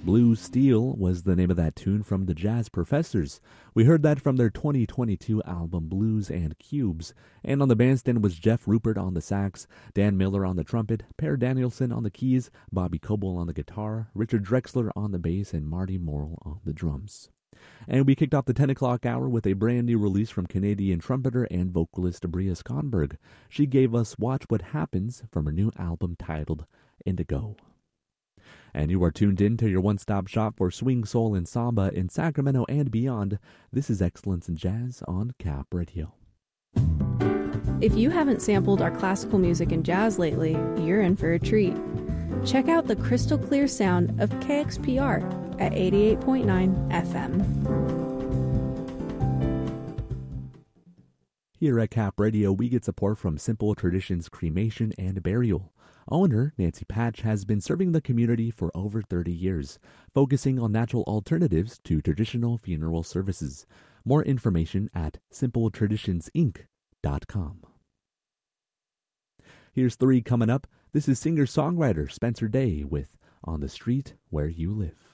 Blue Steel was the name of that tune from the Jazz Professors. We heard that from their 2022 album Blues and Cubes. And on the bandstand was Jeff Rupert on the sax, Dan Miller on the trumpet, Per Danielson on the keys, Bobby Coble on the guitar, Richard Drexler on the bass, and Marty Morrill on the drums. And we kicked off the 10 o'clock hour with a brand new release from Canadian trumpeter and vocalist Bria Skonberg. She gave us Watch What Happens from her new album titled Indigo. And you are tuned in to your one-stop shop for swing, soul, and samba in Sacramento and beyond. This is Excellence in Jazz on Cap Radio. If you haven't sampled our classical music and jazz lately, you're in for a treat. Check out the crystal clear sound of KXPR at 88.9 FM. Here at Cap Radio, we get support from Simple Traditions Cremation and Burial. Owner Nancy Patch has been serving the community for over 30 years, focusing on natural alternatives to traditional funeral services. More information at simpletraditionsinc.com. Here's 3 coming up. This is singer-songwriter Spencer Day with On the Street Where You Live.